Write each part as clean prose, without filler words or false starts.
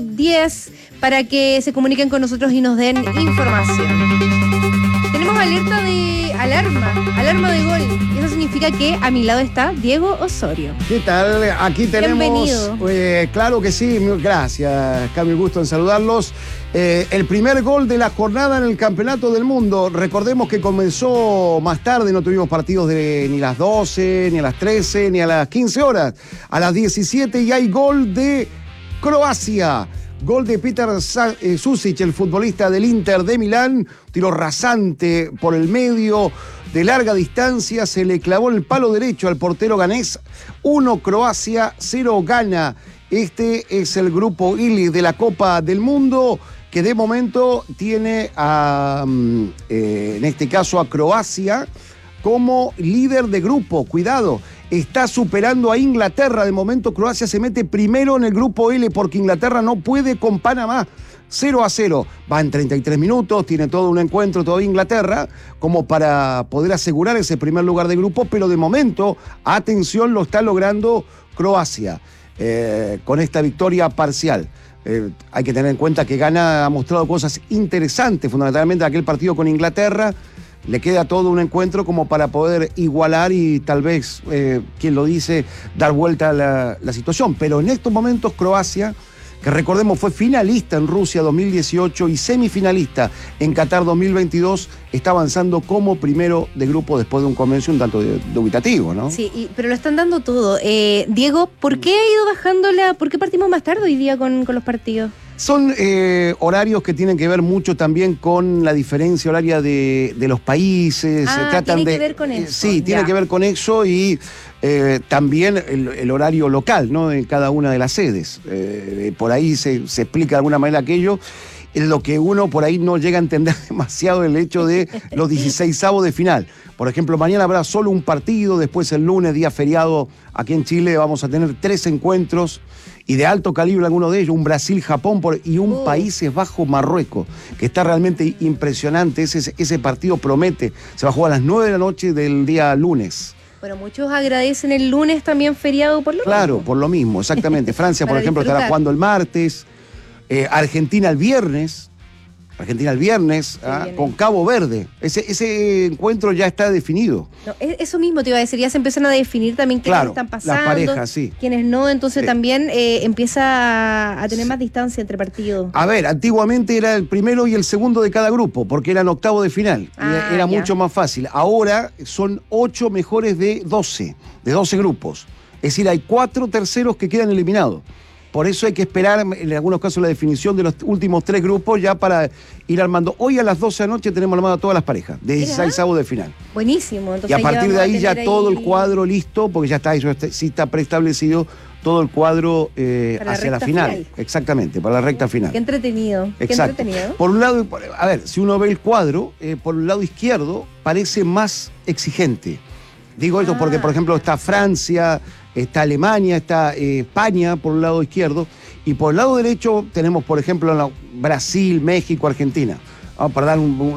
10 para que se comuniquen con nosotros y nos den información. Tenemos alerta de alarma de gol. Y eso significa que a mi lado está Diego Osorio. ¿Qué tal? Aquí tenemos... Bienvenido. Claro que sí, gracias, Cami, gusto en saludarlos. El primer gol de la jornada en el Campeonato del Mundo. Recordemos que comenzó más tarde, no tuvimos partidos de ni las 12, ni a las 13, ni a las 15 horas. A las 17 y hay gol de Croacia. Gol de Petar Sušić, el futbolista del Inter de Milán. Tiro rasante por el medio, de larga distancia, se le clavó en el palo derecho al portero ganés. 1 Croacia, 0 Ghana. Este es el grupo I de la Copa del Mundo, que de momento tiene en este caso a Croacia como líder de grupo. Cuidado, está superando a Inglaterra. De momento Croacia se mete primero en el grupo L porque Inglaterra no puede con Panamá. 0-0. Va en 33 minutos, tiene todo un encuentro todavía Inglaterra como para poder asegurar ese primer lugar de grupo, pero de momento, atención, lo está logrando Croacia con esta victoria parcial. Hay que tener en cuenta que Ghana ha mostrado cosas interesantes, fundamentalmente aquel partido con Inglaterra. Le queda todo un encuentro como para poder igualar y tal vez, quien lo dice, dar vuelta a la situación. Pero en estos momentos Croacia, que recordemos fue finalista en Rusia 2018 y semifinalista en Qatar 2022, está avanzando como primero de grupo después de un comienzo un tanto dubitativo, ¿no? Sí, pero lo están dando todo. Diego, ¿por qué ha ido bajando por qué partimos más tarde hoy día con los partidos? Son horarios que tienen que ver mucho también con la diferencia horaria de los países. Tiene que ver con eso. Sí, tiene que ver con eso y también el horario local, ¿no? En cada una de las sedes. Por ahí se explica de alguna manera aquello. Es lo que uno por ahí no llega a entender demasiado el hecho de los 16avos de final. Por ejemplo, mañana habrá solo un partido, después el lunes, día feriado, aquí en Chile vamos a tener 3 encuentros y de alto calibre algunos de ellos, un Brasil-Japón y un Países Bajos-Marruecos, que está realmente impresionante. Ese partido promete, se va a jugar a las 9 de la noche del día lunes. Bueno, muchos agradecen el lunes también feriado por lo mismo. Claro, por lo mismo, exactamente. Francia, por ejemplo, estará jugando el martes. Argentina el viernes, con Cabo Verde. Ese encuentro ya está definido. No, eso mismo te iba a decir, ya se empiezan a definir también quiénes están pasando, las parejas, sí. Quiénes no, entonces también empieza a tener más distancia entre partidos. A ver, antiguamente era el primero y el segundo de cada grupo, porque eran octavos de final, era mucho más fácil. Ahora son 8 mejores de 12 grupos. Es decir, hay 4 terceros que quedan eliminados. Por eso hay que esperar, en algunos casos, la definición de los últimos 3 grupos ya para ir armando. Hoy a las 12 de la noche tenemos armado a todas las parejas, de 16avos de final. Buenísimo. Entonces y a partir de ahí ya todo el cuadro listo, porque ya está, eso sí está preestablecido todo el cuadro hacia la final. Exactamente, para la recta final. Qué entretenido. Exacto. Qué entretenido. Por un lado, a ver, si uno ve el cuadro, por el lado izquierdo parece más exigente. Digo esto porque, por ejemplo, está Francia, está Alemania, está España por el lado izquierdo, y por el lado derecho tenemos, por ejemplo, Brasil, México, Argentina. Vamos para dar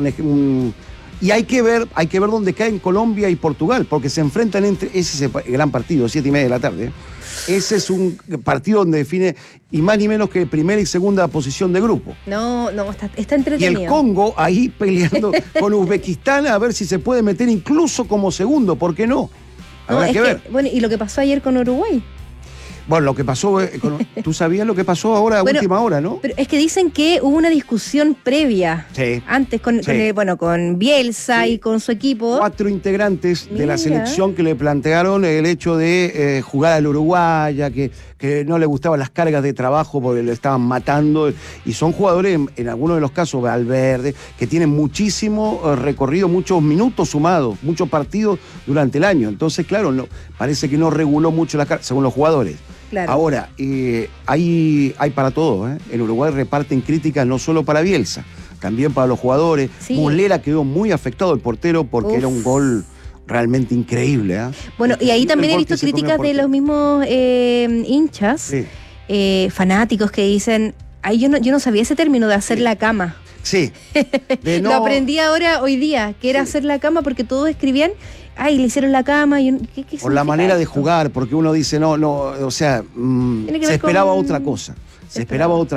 y hay que ver dónde caen Colombia y Portugal, porque se enfrentan ese es el gran partido, 7:30 de la tarde. Ese es un partido donde define, y más ni menos que primera y segunda posición de grupo. No, está entretenido. Y el Congo ahí peleando con Uzbekistán a ver si se puede meter incluso como segundo, ¿por qué no? Habrá que ver. Bueno, y lo que pasó ayer con Uruguay. Bueno, lo que pasó, tú sabías lo que pasó ahora a última hora, ¿no? Pero es que dicen que hubo una discusión previa. Sí. Antes con Bielsa y con su equipo. 4 integrantes de la selección que le plantearon el hecho de jugar al Uruguay, que no le gustaban las cargas de trabajo porque le estaban matando. Y son jugadores, en algunos de los casos, Valverde, que tienen muchísimo recorrido, muchos minutos sumados, muchos partidos durante el año. Entonces, claro, parece que no reguló mucho las cargas, según los jugadores. Claro. Ahora, hay para todo. En Uruguay reparten críticas no solo para Bielsa, también para los jugadores. Sí. Muslera quedó muy afectado, el portero, porque era un gol realmente increíble. Bueno, y ahí también he visto críticas de los mismos hinchas, fanáticos, que dicen, ay, yo no sabía ese término de hacer la cama. Sí. Lo aprendí hoy día, que era hacer la cama, porque todos escribían, ay, le hicieron la cama. ¿Qué por la manera de jugar, porque uno dice, no, o sea, se esperaba otra cosa. Se esperaba otra